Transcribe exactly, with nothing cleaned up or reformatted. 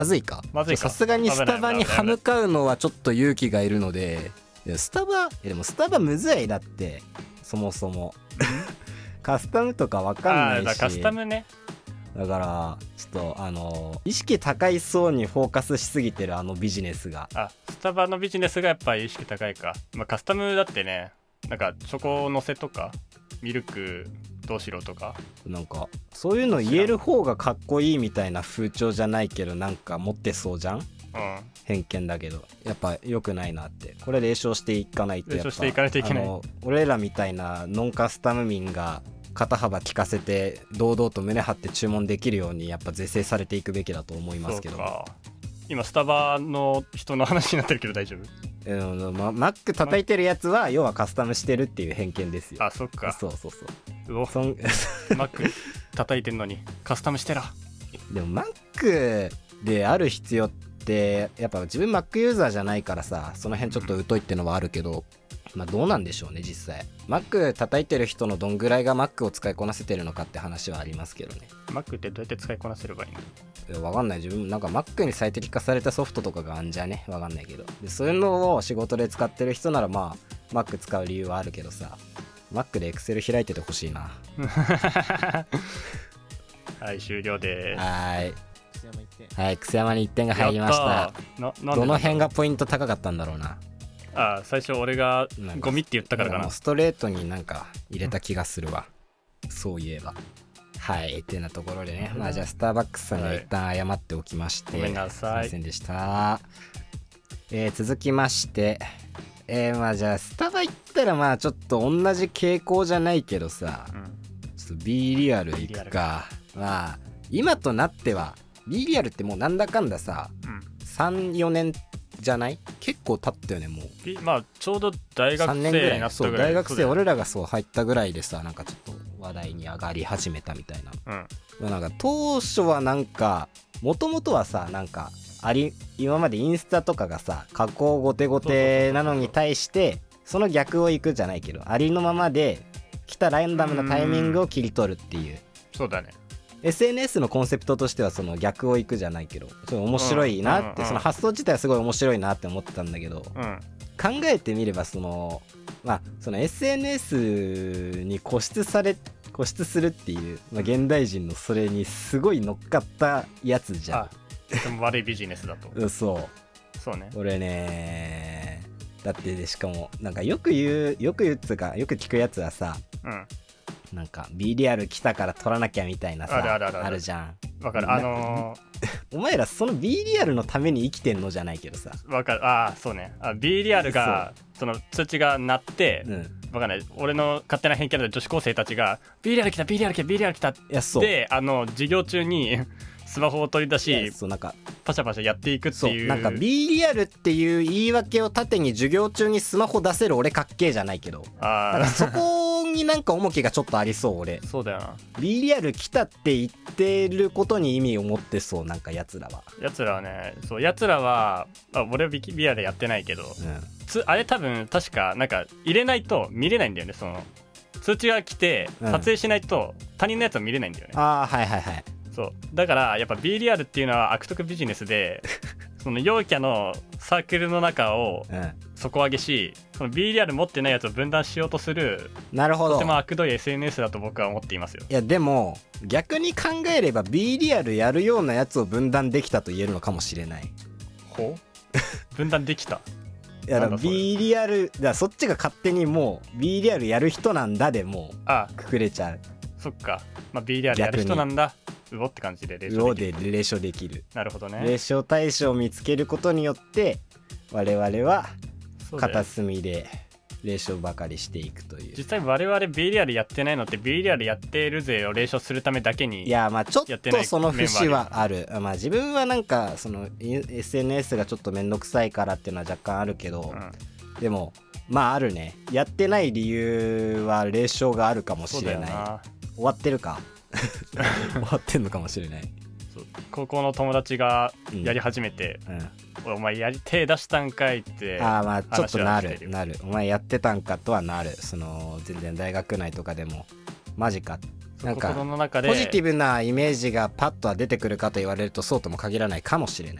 まずいかまずいか。 さすがにスタバに歯向かうのはちょっと勇気がいるので、いやスタバいやでもスタバむずいだってそもそもカスタムとかわかんないし。 あーだカスタムね。 だからちょっとあの意識高い層にフォーカスしすぎてるあのビジネスが。 あスタバのビジネスがやっぱ意識高いか。まあ、カスタムだってね、なんかチョコのせとかミルクどうしろとか、 なんかそういうの言える方がかっこいいみたいな風潮じゃないけど、なんか持ってそうじゃん。 うん、 偏見だけどやっぱ良くないなって。これ冷笑していかないとやっぱ冷笑していかないといけない。 あの俺らみたいなノンカスタム民が肩幅利かせて堂々と胸張って注文できるようにやっぱ是正されていくべきだと思いますけど。 そうか。今スタバの人の話になってるけど大丈夫？ えーま、マック叩いてるやつは要はカスタムしてるっていう偏見ですよ。 あそっか。 そうそうそううおそんマック叩いてんのにカスタムしてら。 でもマックである必要ってやっぱ自分マックユーザーじゃないからさ、その辺ちょっと疎いってのはあるけど、まあどうなんでしょうね実際。マック叩いてる人のどんぐらいがマックを使いこなせてるのかって話はありますけどね。 マックってどうやって使いこなせればいいの？ いやわかんない。自分なんか Mac に最適化されたソフトとかがあんじゃね、わかんないけど。でそういうのを仕事で使ってる人ならまあ Mac 使う理由はあるけどさ、 Mac で Excel 開いててほしいな。 はい終了でーす。 はーいはい、楠山にいってんが入りました。 やったー。ななんでどの辺がポイント高かったんだろうな。 あ最初俺がゴミって言ったからかな。 ストレートになんか入れた気がするわ、そういえば。はいってなところでね、まあじゃあスターバックスさんには一旦謝っておきまして、 はい、ごめんなさい、 すいませんでした。えー、続きましてえー、まあじゃあスタバ行ったらまあちょっと同じ傾向じゃないけどさ、うん、ちょっと B リアル行くか。まあ今となっては B リアルってもうなんだかんださ、うん、さん、よねんじゃない？結構経ったよねもう。 まあちょうど大学生になったぐらい。 そう大学生俺らがそう入ったぐらいでさ、なんかちょっと話題に上がり始めたみたいな、うん、なんか当初はなんかもともとはさ、なんかあり今までインスタとかがさ加工ゴテゴテなのに対してその逆をいくじゃないけど、ありのままで来たランダムなタイミングを切り取るっていう。 そうだね。 エスエヌエス のコンセプトとしてはその逆をいくじゃないけど、ちょっと面白いなって、うんうんうん、その発想自体はすごい面白いなって思ってたんだけど、うん、考えてみればそのまあその エスエヌエス に固執され固執するっていう、まあ、現代人のそれにすごい乗っかったやつじゃん。 でも悪いビジネスだと。 そうそうね。 俺ねだってでしかもなんかよく言うよく言うっつうかよく聞くやつはさ、うんなんか B リアル来たから取らなきゃみたいなさあるあるあるあるあるじゃん。 わかる。あのー、お前らその B リアルのために生きてんのじゃないけどさ。 わかる。ああそうね。あ B リアルが そ, その通知が鳴って、うん、わかんない。俺の勝手な偏見で女子高生たちが B リアル来た B リアル来た B リアル来たってあの授業中にスマホを取り出しそうなんかパシャパシャやっていくっていう。 なんか B リアルっていう言い訳を盾に授業中にスマホ出せる俺かっけえじゃないけど、あなんかそこになんか重きがちょっとありそう俺。 そうだよな。 B リアル来たって言ってることに意味を持ってそう。なんかやつらはやつらはねそうやつらはあ俺は B リアルやってないけど、うん、つあれ多分確かなんか入れないと見れないんだよね。その通知が来て撮影しないと他人のやつは見れないんだよね、 うん、ああはいはいはい。 そうだからやっぱ B リアルっていうのは悪徳ビジネスでその陽キャのサークルの中を底上げし、その B リアル持ってないやつを分断しようとする、 なるほど、 とても悪どい エスエヌエス だと僕は思っていますよ。 いやでも逆に考えれば B リアルやるようなやつを分断できたと言えるのかもしれない。 ほう分断できたいやだ B リアルだそっちが勝手にもう B リアルやる人なんだでもうくくれちゃう。 そっか、まあ、B リアルやる人なんだうおって感じでうおで冷笑できる。 なるほどね。 冷笑対象を見つけることによって我々は片隅で冷笑ばかりしていくという。 実際我々 B リアルやってないのって B リアルやってるぜを冷笑するためだけに。 いやまあちょっとその節はある。まあ自分はなんかその エスエヌエス がちょっとめんどくさいからっていうのは若干あるけど、うん、でもまああるね。やってない理由は冷笑があるかもしれない。終わってるか終わってんのかもしれない。 そう高校の友達がやり始めて、うんうん、お前やり手出したんかいってああまあちょっとなるなるお前やってたんかとはなる。その全然大学内とかでもマジかなんか心の中でポジティブなイメージがパッとは出てくるかと言われるとそうとも限らないかもしれない